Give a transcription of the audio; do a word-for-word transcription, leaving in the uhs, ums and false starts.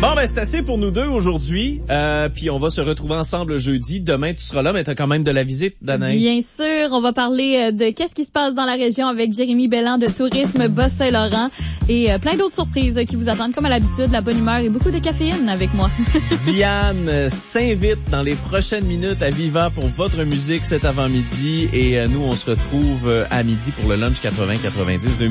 Bon, ben c'est assez pour nous deux aujourd'hui. Euh, puis on va se retrouver ensemble jeudi. Demain, tu seras là, mais tu as quand même de la visite, Danaï. Bien sûr, on va parler de qu'est-ce qui se passe dans la région avec Jérémy Belland de Tourisme Bas-Saint-Laurent et plein d'autres surprises qui vous attendent comme à l'habitude, la bonne humeur et beaucoup de caféine avec moi. Diane s'invite dans les prochaines minutes à Viva pour votre musique cet avant-midi et nous, on se retrouve à midi pour le lunch quatre-vingts quatre-vingt-dix deux mille